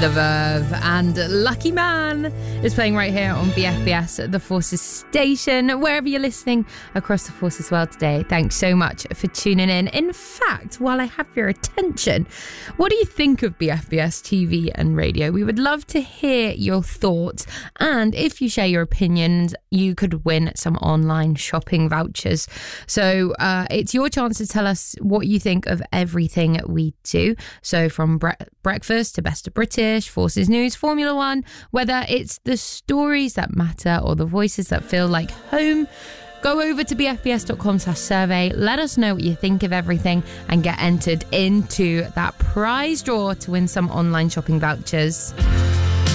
The Verve and Lucky Man is playing right here on BFBS, the Forces station, wherever you're listening across the Forces world today. Thanks so much for tuning in. In fact, while I have your attention, what do you think of BFBS TV and radio? We would love to hear your thoughts, and if you share your opinions, you could win some online shopping vouchers. So it's your chance to tell us what you think of everything we do. So from breakfast to Best of British, Forces News, Formula One, whether it's the stories that matter or the voices that feel like home, go over to bfbs.com/survey, let us know what you think of everything, and get entered into that prize draw to win some online shopping vouchers.